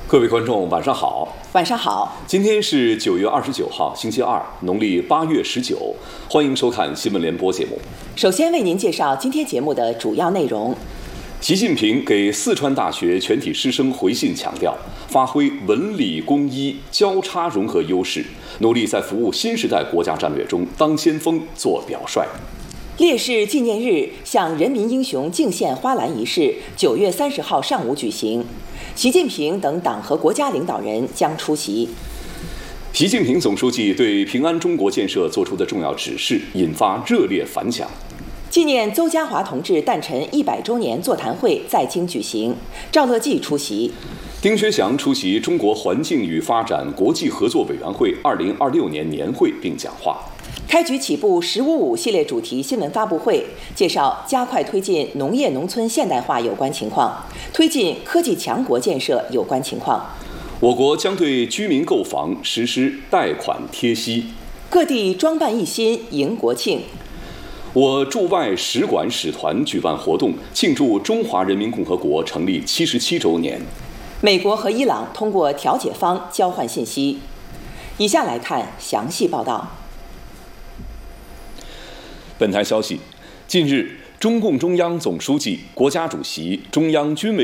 各位观众，晚上好。 晚上好。 今天是9月29号，星期二，农历8月19。欢迎收看新闻联播节目。 首先为您介绍今天节目的主要内容。 习近平给四川大学全体师生回信强调，发挥文理工医交叉融合优势，努力在服务新时代国家战略中当先锋、做表率。 烈士纪念日向人民英雄敬献花篮仪式9月30号上午举行，习近平等党和国家领导人将出席。 习近平总书记对平安中国建设作出的重要指示引发热烈反响。 纪念邹家华同志诞辰100周年座谈会在京举行，赵乐际出席。 丁薛祥出席中国环境与发展国际合作委员会2026年年会并讲话。 开局起步“1055”系列主题新闻发布会，介绍加快推进农业农村现代化有关情况，推进科技强国建设有关情况。 我国将对居民购房实施贷款贴息。 各地装扮一新迎国庆。 我驻外使馆使团举办活动，庆祝中华人民共和国成立77周年。 美国和伊朗通过调解方交换信息。以下来看详细报道。 本台消息，近日，中共中央总书记、国家主席、中央军委